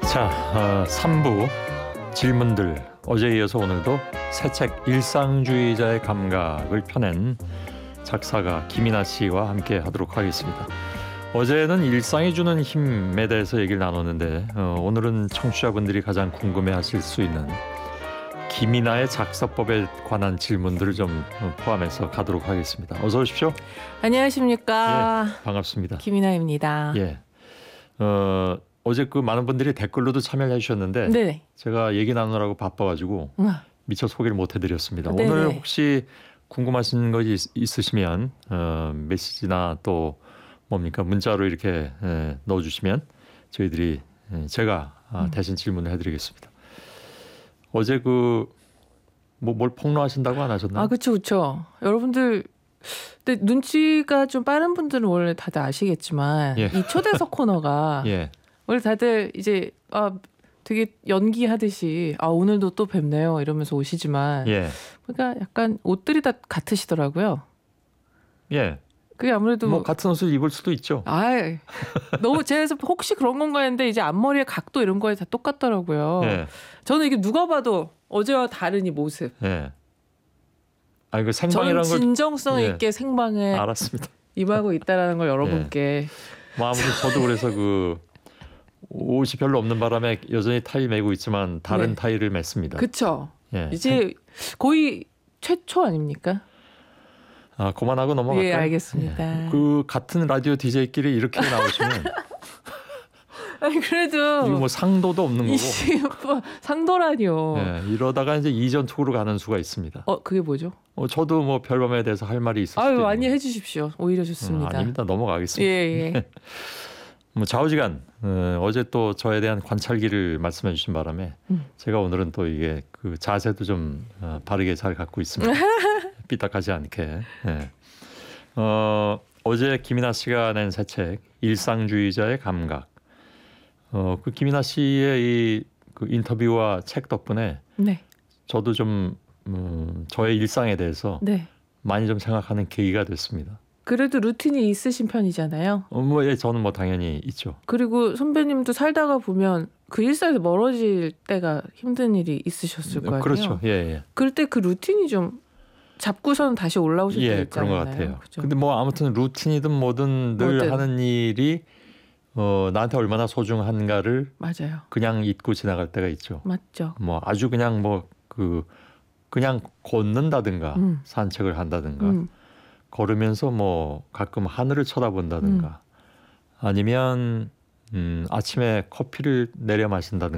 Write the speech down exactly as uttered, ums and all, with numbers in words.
자, 어, 삼 부 질문들 어제에 이어서 오늘도 새 책 일상주의자의 감각을 펴낸 작사가 김이나 씨와 함께 하도록 하겠습니다. 어제는 일상이 주는 힘에 대해서 얘기를 나눴는데 어, 오늘은 청취자분들이 가장 궁금해하실 수 있는 김이나의 작사법에 관한 질문들을 좀 포함해서 가도록 하겠습니다. 어서 오십시오. 안녕하십니까. 예, 반갑습니다. 김이나입니다. 예, 어, 어제 그 많은 분들이 댓글로도 참여를 해주셨는데 네. 제가 얘기 나누느라고 바빠가지고 우와. 미처 소개를 못 해드렸습니다. 네네. 오늘 혹시 궁금하신 것이 있, 있으시면 어, 메시지나 또 뭡니까 문자로 이렇게 에, 넣어주시면 저희들이 에, 제가 아, 음. 대신 질문을 해드리겠습니다. 어제 그 뭐 뭘 폭로하신다고 안 하셨나요? 아, 그렇죠, 그렇죠. 여러분들, 근데 눈치가 좀 빠른 분들은 원래 다들 아시겠지만 예. 이 초대석 코너가 예, 원래 다들 이제 아 되게 연기하듯이 아 오늘도 또 뵙네요 이러면서 오시지만 예, 그러니까 약간 옷들이 다 같으시더라고요. 예. 그게 아무래도 뭐 같은 옷을 입을 수도 있죠. 아 너무 제가 혹시 그런 건가 했는데 이제 앞머리의 각도 이런 거에 다 똑같더라고요. 예, 저는 이게 누가 봐도 어제와 다른 이 모습. 예. 아 이거 저는 생방이라는 걸 진정성 예. 있게 생방에 알았습니다. 임하고 있다라는 걸 여러분께. 뭐 아무튼 저도 그래서 그 옷이 별로 없는 바람에 여전히 타이 메고 있지만 다른 네. 타이를 맸습니다. 그쵸. 예. 이제 거의 최초 아닙니까? 아 그만하고 넘어갈까요? 예, 알겠습니다. 예. 그 같은 라디오 디제이끼리 이렇게 나오시면 아니 그래도 이거 뭐 상도도 없는 거고 이씨 뭐 상도라니요. 예, 이러다가 이제 이전 투구로 가는 수가 있습니다. 어 그게 뭐죠? 어, 저도 뭐 별밤에 대해서 할 말이 있을 수도 아유 있는 많이 거예요. 해주십시오. 오히려 좋습니다. 음, 아닙니다. 넘어가겠습니다. 예 예. 뭐 좌우지간 어, 어제 또 저에 대한 관찰기를 말씀해 주신 바람에 음. 제가 오늘은 또 이게 그 자세도 좀 어, 바르게 잘 갖고 있습니다. 삐딱하지 않게. 예. 어, 어제 김이나 씨가 낸 새 책 일상주의자의 감각. 어, 그 김이나 씨의 이 그 인터뷰와 책 덕분에 네. 저도 좀 음, 저의 일상에 대해서 네. 많이 좀 생각하는 계기가 됐습니다. 그래도 루틴이 있으신 편이잖아요. 어, 뭐 예, 저는 뭐 당연히 있죠. 그리고 선배님도 살다가 보면 그 일상에서 멀어질 때가 힘든 일이 있으셨을 거 아니에요. 그렇죠. 예, 예. 그럴 때 그 루틴이 좀 잡고서는 다시 올라오실 때 예, 있잖아요. 그런 것 같아요. 그죠? 근데 뭐 아무튼 루틴이든 뭐든 늘 뭐든. 하는 일이 어, 나한테 얼마나 소중한가를 맞아요. 그냥 잊고 지나갈 때가 있죠. 맞죠. 뭐 아주 그냥 뭐 그 그냥 걷는다든가 음. 산책을 한다든가 음. 걸으면서 뭐 가끔 하늘을 쳐다본다든가 아니면 음, 아침에 커피를 내려 마신다든가